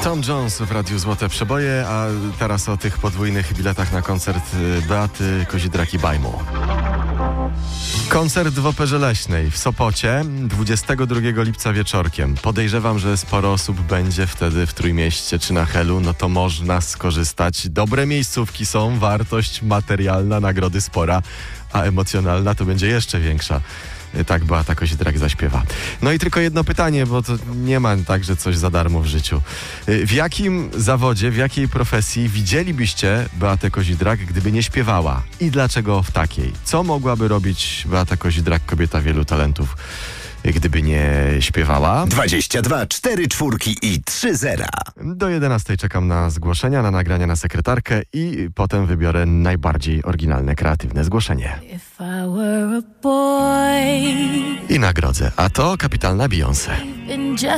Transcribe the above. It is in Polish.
Tom Jones w Radiu Złote Przeboje, a teraz o tych podwójnych biletach na koncert Beaty Kozidraki-Bajmu. Koncert w Operze Leśnej w Sopocie 22 lipca wieczorkiem. Podejrzewam, że sporo osób będzie wtedy w Trójmieście czy na Helu, no to można skorzystać. Dobre miejscówki są, wartość materialna, nagrody spora, a emocjonalna to będzie jeszcze większa. Tak Beata Kozidrak zaśpiewa. No i tylko jedno pytanie, bo to nie ma tak, że coś za darmo w życiu. W jakim zawodzie, w jakiej profesji widzielibyście Beatę Kozidrak, gdyby nie śpiewała? I dlaczego w takiej? Co mogłaby robić Beata Kozidrak, kobieta wielu talentów, gdyby nie śpiewała? 22 4 4 i 3 0. Do 11 czekam na zgłoszenia, na nagrania na sekretarkę i potem wybiorę najbardziej oryginalne, kreatywne zgłoszenie. I nagrodzę. A to kapitalna Beyoncé.